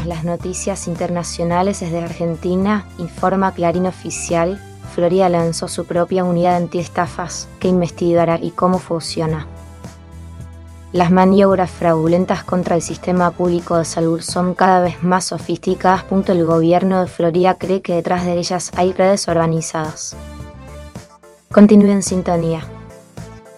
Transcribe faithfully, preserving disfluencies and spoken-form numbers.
Seguimos las noticias internacionales desde Argentina. Informa Clarín Oficial. Florida lanzó su propia unidad antiestafas que investigará y cómo funciona. Las maniobras fraudulentas contra el sistema público de salud son cada vez más sofisticadas. El gobierno de Florida cree que detrás de ellas hay redes organizadas. Continúe en sintonía.